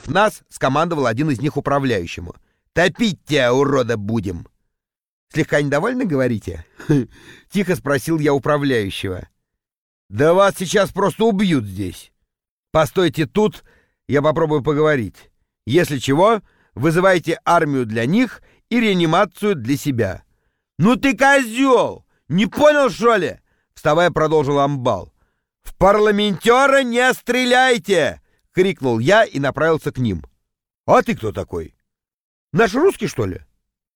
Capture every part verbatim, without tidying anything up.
Увидев нас, скомандовал один из них управляющему. «Топить тебя, урода, будем!» «Слегка недовольны, говорите?» — тихо спросил я управляющего. «Да вас сейчас просто убьют здесь. Постойте тут, я попробую поговорить. Если чего, вызывайте армию для них и реанимацию для себя». «Ну ты козел! Не понял, что ли?» — вставая, продолжил амбал. «В парламентера не стреляйте!» — крикнул я и направился к ним. «А ты кто такой? Наш русский, что ли?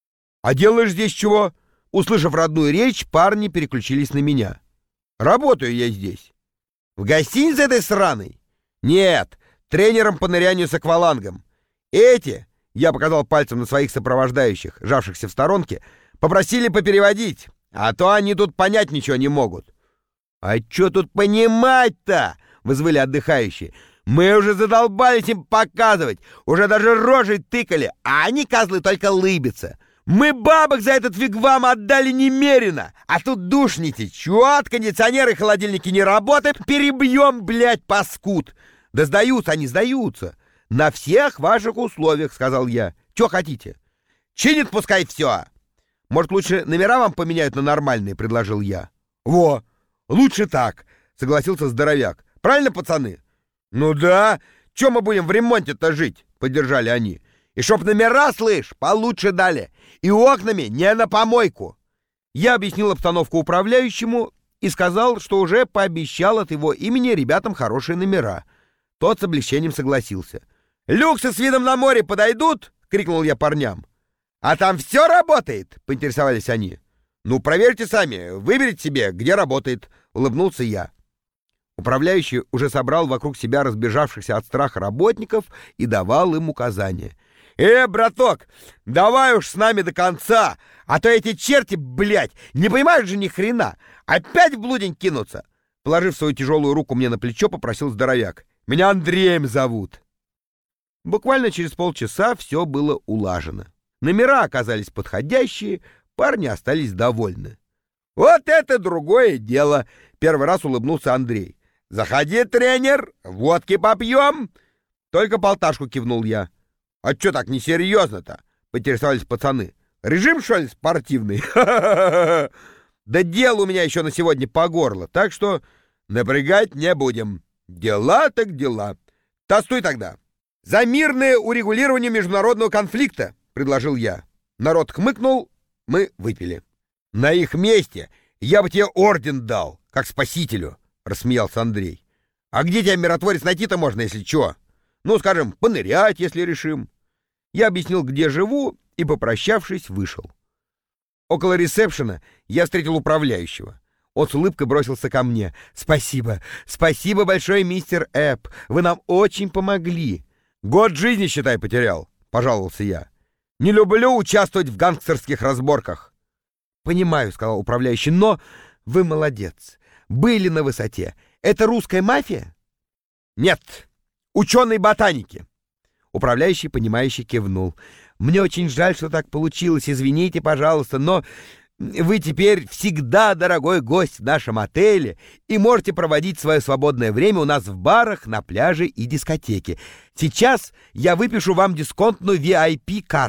А делаешь здесь чего?» Услышав родную речь, парни переключились на меня. «Работаю я здесь». «В гостинице этой сраной?» «Нет, тренером по нырянию с аквалангом. Эти, — я показал пальцем на своих сопровождающих, жавшихся в сторонке, — попросили попереводить, а то они тут понять ничего не могут». «А чё тут понимать-то?» — вызвали отдыхающие. «Мы уже задолбались им показывать, уже даже рожей тыкали, а они, козлы, только лыбятся. Мы бабок за этот вигвам отдали немерено, а тут душните. Чё, кондиционеры и холодильники не работают? Перебьем, блядь, паскуд!» «Да сдаются они, сдаются. На всех ваших условиях», — сказал я. «Чё хотите?» «Чинит пускай всё. Может, лучше номера вам поменяют на нормальные», — предложил я. «Во, лучше так», — согласился здоровяк. «Правильно, пацаны?» «Ну да. Чё мы будем в ремонте-то жить?» — поддержали они. «И чтоб номера, слышь, получше дали. И окнами не на помойку». Я объяснил обстановку управляющему и сказал, что уже пообещал от его имени ребятам хорошие номера. Тот с облегчением согласился. «Люксы с видом на море подойдут?» — крикнул я парням. «А там все работает?» — поинтересовались они. «Ну, проверьте сами, выберите себе, где работает», — улыбнулся я. Управляющий уже собрал вокруг себя разбежавшихся от страха работников и давал им указания. «Э, браток, давай уж с нами до конца, а то эти черти, блядь, не понимают же ни хрена, опять в блудень кинутся!» Положив свою тяжелую руку мне на плечо, попросил здоровяк. «Меня Андреем зовут». Буквально через полчаса все было улажено. Номера оказались подходящие, парни остались довольны. «Вот это другое дело!» — первый раз улыбнулся Андрей. «Заходи, тренер, водки попьем!» «Только полташку», — кивнул я. «А чё так несерьезно-то?» — поинтересовались пацаны. «Режим, что ли, спортивный?» «Да дел у меня еще на сегодня по горло, так что напрягать не будем. Дела так дела. Тостуй тогда». «За мирное урегулирование международного конфликта», — предложил я. Народ хмыкнул, мы выпили. «На их месте я бы тебе орден дал, как спасителю», — рассмеялся Андрей. «А где тебя, миротворец, найти-то можно, если чё? Ну, скажем, понырять, если решим». Я объяснил, где живу, и, попрощавшись, вышел. Около ресепшена я встретил управляющего. Он с улыбкой бросился ко мне. «Спасибо, спасибо большое, мистер Эпп, вы нам очень помогли». «Год жизни, считай, потерял», — пожаловался я. «Не люблю участвовать в гангстерских разборках». «Понимаю», — сказал управляющий, — «но вы молодец. Были на высоте. Это русская мафия?» «Нет, ученые-ботаники». Управляющий, понимающий, кивнул. «Мне очень жаль, что так получилось. Извините, пожалуйста, но вы теперь всегда дорогой гость в нашем отеле и можете проводить свое свободное время у нас в барах, на пляже и дискотеке. Сейчас я выпишу вам дисконтную ви ай пи-карту.